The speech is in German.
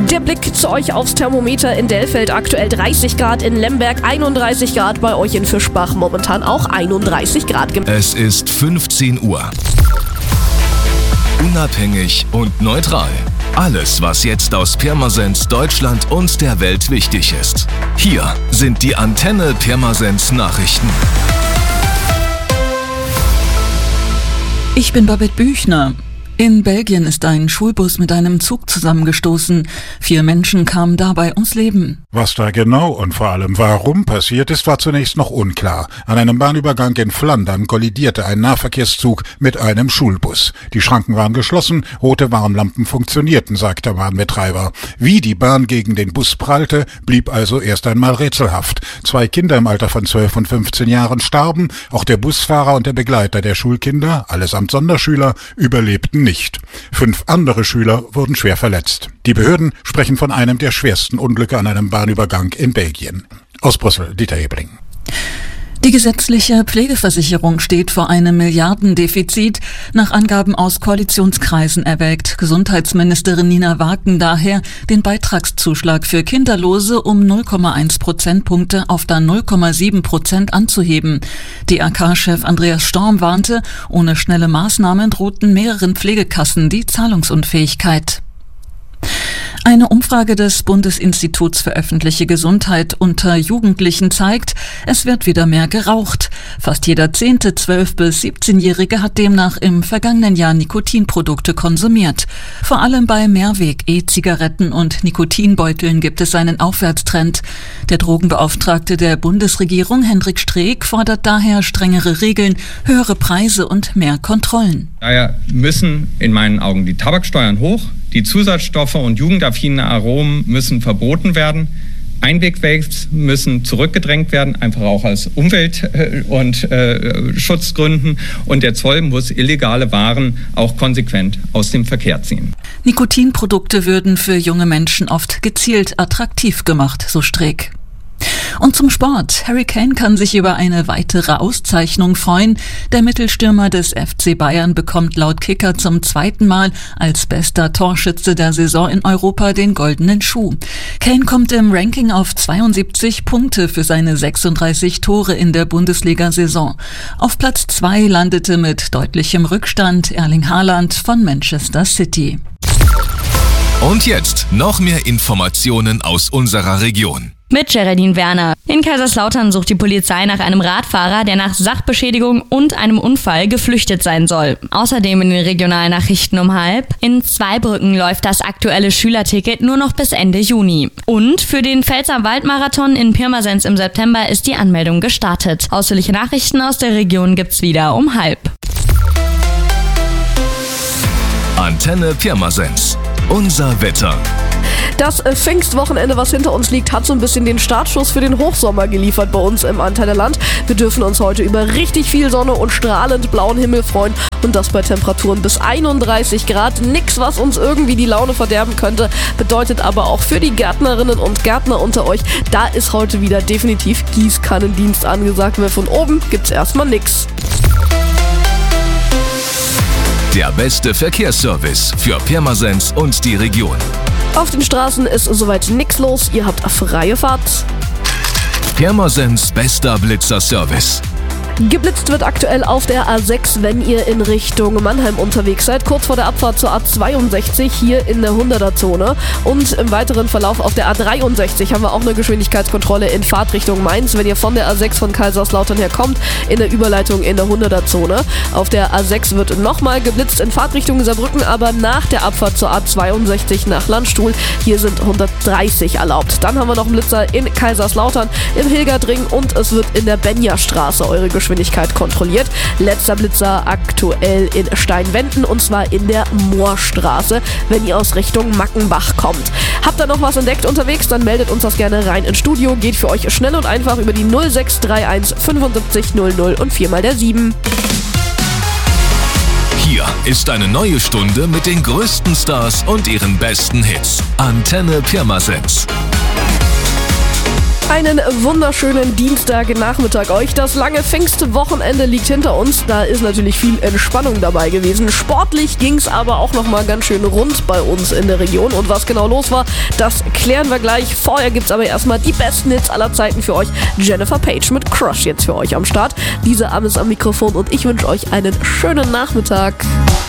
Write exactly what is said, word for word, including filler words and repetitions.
Der Blick zu euch aufs Thermometer in Dellfeld, aktuell dreißig Grad, in Lemberg einunddreißig Grad, bei euch in Fischbach momentan auch einunddreißig Grad. Es ist fünfzehn Uhr. Unabhängig und neutral. Alles, was jetzt aus Pirmasens, Deutschland und der Welt wichtig ist. Hier sind die Antenne Pirmasens Nachrichten. Ich bin Babette Büchner. In Belgien ist ein Schulbus mit einem Zug zusammengestoßen. Vier Menschen kamen dabei ums Leben. Was da genau und vor allem warum passiert ist, war zunächst noch unklar. An einem Bahnübergang in Flandern kollidierte ein Nahverkehrszug mit einem Schulbus. Die Schranken waren geschlossen, rote Warnlampen funktionierten, sagt der Bahnbetreiber. Wie die Bahn gegen den Bus prallte, blieb also erst einmal rätselhaft. Zwei Kinder im Alter von zwölf und fünfzehn Jahren starben. Auch der Busfahrer und der Begleiter der Schulkinder, allesamt Sonderschüler, überlebten nicht. Fünf andere Schüler wurden schwer verletzt. Die Behörden sprechen von einem der schwersten Unglücke an einem Bahnübergang in Belgien. Aus Brüssel, Dieter Hebling. Die gesetzliche Pflegeversicherung steht vor einem Milliardendefizit. Nach Angaben aus Koalitionskreisen erwägt Gesundheitsministerin Nina Waken daher, den Beitragszuschlag für Kinderlose um null Komma eins Prozentpunkte auf dann null Komma sieben Prozent anzuheben. D R K-Chef Andreas Storm warnte, ohne schnelle Maßnahmen drohten mehreren Pflegekassen die Zahlungsunfähigkeit. Eine Umfrage des Bundesinstituts für öffentliche Gesundheit unter Jugendlichen zeigt, es wird wieder mehr geraucht. Fast jeder zehnte zwölf- bis siebzehnjährige hat demnach im vergangenen Jahr Nikotinprodukte konsumiert. Vor allem bei Mehrweg-E-Zigaretten und Nikotinbeuteln gibt es einen Aufwärtstrend. Der Drogenbeauftragte der Bundesregierung, Hendrik Streeck, fordert daher strengere Regeln, höhere Preise und mehr Kontrollen. Daher müssen in meinen Augen die Tabaksteuern hoch. Die Zusatzstoffe und jugendaffine Aromen müssen verboten werden. Einweg-Vapes müssen zurückgedrängt werden, einfach auch aus Umwelt- und äh, Schutzgründen. Und der Zoll muss illegale Waren auch konsequent aus dem Verkehr ziehen. Nikotinprodukte würden für junge Menschen oft gezielt attraktiv gemacht, so Streeck. Und zum Sport. Harry Kane kann sich über eine weitere Auszeichnung freuen. Der Mittelstürmer des F C Bayern bekommt laut Kicker zum zweiten Mal als bester Torschütze der Saison in Europa den goldenen Schuh. Kane kommt im Ranking auf zweiundsiebzig Punkte für seine sechsunddreißig Tore in der Bundesliga-Saison. Auf Platz zwei landete mit deutlichem Rückstand Erling Haaland von Manchester City. Und jetzt noch mehr Informationen aus unserer Region. Mit Geraldine Werner. In Kaiserslautern sucht die Polizei nach einem Radfahrer, der nach Sachbeschädigung und einem Unfall geflüchtet sein soll. Außerdem in den Regionalnachrichten um halb. In Zweibrücken läuft das aktuelle Schülerticket nur noch bis Ende Juni. Und für den Pfälzer Waldmarathon in Pirmasens im September ist die Anmeldung gestartet. Ausführliche Nachrichten aus der Region gibt's wieder um halb. Antenne Pirmasens. Unser Wetter. Das Pfingstwochenende, was hinter uns liegt, hat so ein bisschen den Startschuss für den Hochsommer geliefert bei uns im Antennenland. Wir dürfen uns heute über richtig viel Sonne und strahlend blauen Himmel freuen und das bei Temperaturen bis einunddreißig Grad. Nix, was uns irgendwie die Laune verderben könnte, bedeutet aber auch für die Gärtnerinnen und Gärtner unter euch, da ist heute wieder definitiv Gießkannendienst angesagt, weil von oben gibt's erstmal nix. Der beste Verkehrsservice für Pirmasens und die Region. Auf den Straßen ist soweit nichts los, ihr habt freie Fahrt. Pirmasens bester Blitzerservice. Geblitzt wird aktuell auf der A sechs, wenn ihr in Richtung Mannheim unterwegs seid, kurz vor der Abfahrt zur A zweiundsechzig hier in der hunderter-Zone. Und im weiteren Verlauf auf der A dreiundsechzig haben wir auch eine Geschwindigkeitskontrolle in Fahrtrichtung Mainz, wenn ihr von der A sechs von Kaiserslautern her kommt, in der Überleitung in der hunderter-Zone. Auf der A sechs wird nochmal geblitzt in Fahrtrichtung Saarbrücken, aber nach der Abfahrt zur A zweiundsechzig nach Landstuhl. Hier sind hundertdreißig erlaubt. Dann haben wir noch einen Blitzer in Kaiserslautern, im Hilgerdring und es wird in der Benja-Straße eure Geschwindigkeit Geschwindigkeit kontrolliert. Letzter Blitzer aktuell in Steinwenden und zwar in der Moorstraße, wenn ihr aus Richtung Mackenbach kommt. Habt ihr noch was entdeckt unterwegs, dann meldet uns das gerne rein ins Studio. Geht für euch schnell und einfach über die null sechs drei eins fünfundsiebzig null null und viermal der sieben. Hier ist eine neue Stunde mit den größten Stars und ihren besten Hits. Antenne Pirmasens. Einen wunderschönen Dienstagnachmittag euch. Das lange Pfingstwochenende liegt hinter uns. Da ist natürlich viel Entspannung dabei gewesen. Sportlich ging es aber auch nochmal ganz schön rund bei uns in der Region. Und was genau los war, das klären wir gleich. Vorher gibt es aber erstmal die besten Hits aller Zeiten für euch. Jennifer Page mit Crush jetzt für euch am Start. Diese Arm ist am Mikrofon und ich wünsche euch einen schönen Nachmittag.